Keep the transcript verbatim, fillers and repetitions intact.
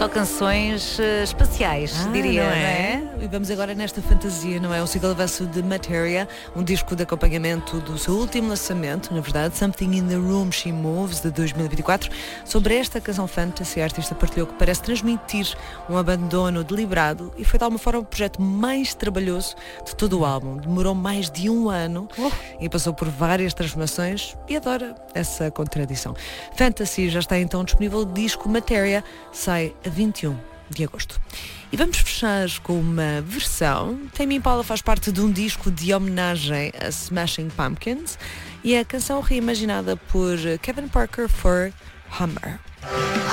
só canções uh, espaciais, ah, diria, não não é? é? E vamos agora nesta fantasia, não é? O Sigalaverso de Materia, um disco de acompanhamento do seu último lançamento, na verdade, Something in the Room She Moves, de dois mil e vinte e quatro. Sobre esta canção fantasy, a artista partilhou que parece transmitir um abandono deliberado e foi de alguma forma o projeto mais trabalhoso de todo o álbum. Demorou mais de um ano uh. e passou por várias transformações e adora essa contradição. Fantasy já está então disponível, o disco Materia sai a vinte e um de agosto. E vamos fechar com uma versão. Tame Impala faz parte de um disco de homenagem a Smashing Pumpkins e a canção reimaginada por Kevin Parker for Hummer.